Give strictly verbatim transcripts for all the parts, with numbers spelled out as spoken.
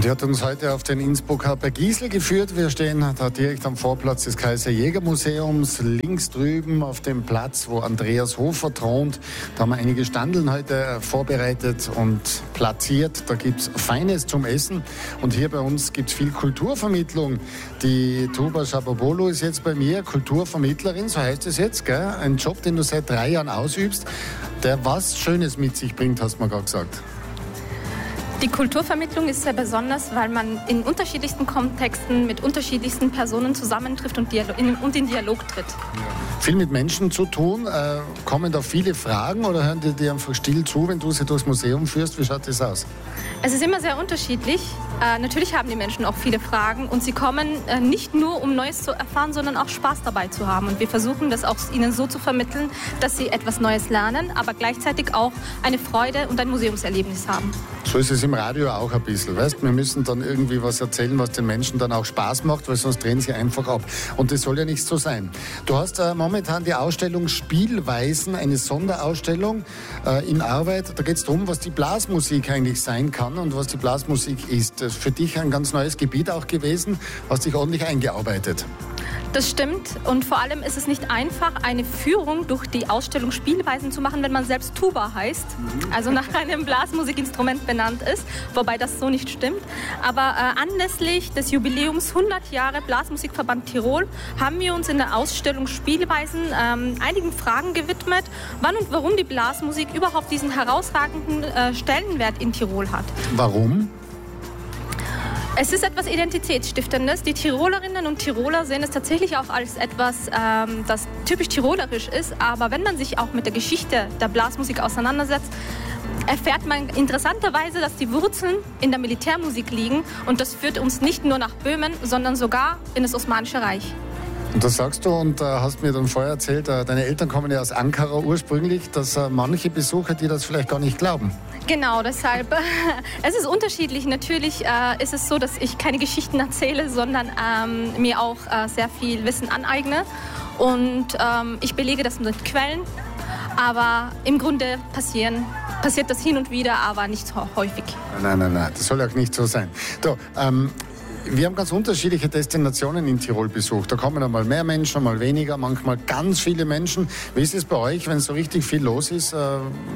Und die hat uns heute auf den Innsbrucker Bergisel geführt. Wir stehen da direkt am Vorplatz des Kaiser-Jäger-Museums, links drüben auf dem Platz, wo Andreas Hofer thront. Da haben wir einige Standeln heute vorbereitet und platziert. Da gibt es Feines zum Essen. Und hier bei uns gibt es viel Kulturvermittlung. Die Tuba Shabobolo ist jetzt bei mir, Kulturvermittlerin, so heißt es jetzt, gell? Ein Job, den du seit drei Jahren ausübst, der was Schönes mit sich bringt, hast du mir gerade gesagt. Die Kulturvermittlung ist sehr besonders, weil man in unterschiedlichsten Kontexten mit unterschiedlichsten Personen zusammentrifft und, Dialog, in, und in Dialog tritt. Ja. Viel mit Menschen zu tun. Äh, kommen da viele Fragen oder hören die dir einfach still zu, wenn du sie durchs Museum führst? Wie schaut das aus? Es ist immer sehr unterschiedlich. Äh, natürlich haben die Menschen auch viele Fragen und sie kommen äh, nicht nur, um Neues zu erfahren, sondern auch Spaß dabei zu haben. Und wir versuchen das auch ihnen so zu vermitteln, dass sie etwas Neues lernen, aber gleichzeitig auch eine Freude und ein Museumserlebnis haben. So ist es im Radio auch ein bisschen, weißt? Wir müssen dann irgendwie was erzählen, was den Menschen dann auch Spaß macht, weil sonst drehen sie einfach ab. Und das soll ja nicht so sein. Du hast äh, momentan die Ausstellung Spielweisen, eine Sonderausstellung äh, in Arbeit. Da geht es darum, was die Blasmusik eigentlich sein kann und was die Blasmusik ist. Das ist für dich ein ganz neues Gebiet auch gewesen, hast dich ordentlich eingearbeitet. Das stimmt und vor allem ist es nicht einfach, eine Führung durch die Ausstellung Spielweisen zu machen, wenn man selbst Tuba heißt, also nach einem Blasmusikinstrument benannt ist, wobei das so nicht stimmt. Aber äh, anlässlich des Jubiläums hundert Jahre Blasmusikverband Tirol haben wir uns in der Ausstellung Spielweisen ähm, einigen Fragen gewidmet, wann und warum die Blasmusik überhaupt diesen herausragenden äh, Stellenwert in Tirol hat. Warum? Es ist etwas Identitätsstiftendes. Die Tirolerinnen und Tiroler sehen es tatsächlich auch als etwas, ähm, das typisch tirolerisch ist. Aber wenn man sich auch mit der Geschichte der Blasmusik auseinandersetzt, erfährt man interessanterweise, dass die Wurzeln in der Militärmusik liegen. Und das führt uns nicht nur nach Böhmen, sondern sogar in das Osmanische Reich. Und das sagst du und äh, hast mir dann vorher erzählt, äh, deine Eltern kommen ja aus Ankara ursprünglich, dass äh, manche Besucher dir das vielleicht gar nicht glauben. Genau, deshalb, es ist unterschiedlich. Natürlich äh, ist es so, dass ich keine Geschichten erzähle, sondern ähm, mir auch äh, sehr viel Wissen aneigne. Und ähm, ich belege das mit Quellen, aber im Grunde passieren, passiert das hin und wieder, aber nicht so häufig. Nein, nein, nein, das soll auch nicht so sein. So, ähm, wir haben ganz unterschiedliche Destinationen in Tirol besucht. Da kommen einmal mehr Menschen, mal weniger, manchmal ganz viele Menschen. Wie ist es bei euch, wenn so richtig viel los ist? Äh,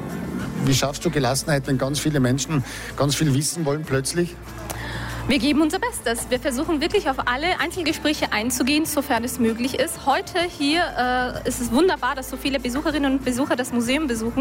wie schaffst du Gelassenheit, wenn ganz viele Menschen ganz viel wissen wollen plötzlich? Wir geben unser Bestes. Wir versuchen wirklich auf alle Einzelgespräche einzugehen, sofern es möglich ist. Heute hier äh, ist es wunderbar, dass so viele Besucherinnen und Besucher das Museum besuchen.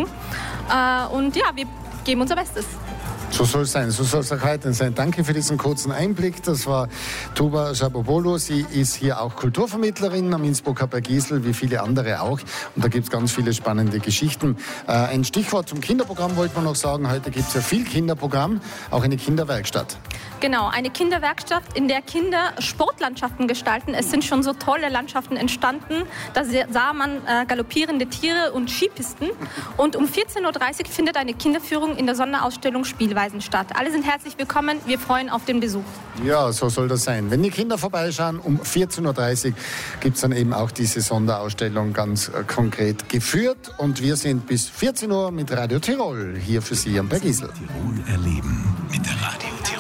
Äh, und ja, wir geben unser Bestes. So soll es sein, so soll es auch heute sein. Danke für diesen kurzen Einblick. Das war Tuba Shabobolo. Sie ist hier auch Kulturvermittlerin am Innsbrucker Bergisel, wie viele andere auch. Und da gibt es ganz viele spannende Geschichten. Äh, ein Stichwort zum Kinderprogramm wollte man noch sagen. Heute gibt es ja viel Kinderprogramm, auch eine Kinderwerkstatt. Genau, eine Kinderwerkstatt, in der Kinder Sportlandschaften gestalten. Es sind schon so tolle Landschaften entstanden. Da sah man äh, galoppierende Tiere und Skipisten. Und um vierzehn Uhr dreißig findet eine Kinderführung in der Sonderausstellung Spielweisen statt. Alle sind herzlich willkommen. Wir freuen auf den Besuch. Ja, so soll das sein. Wenn die Kinder vorbeischauen, um vierzehn Uhr dreißig gibt es dann eben auch diese Sonderausstellung ganz äh, konkret geführt. Und wir sind bis vierzehn Uhr mit Radio Tirol hier für Sie am Bergisel. Tirol erleben mit der Radio Tirol.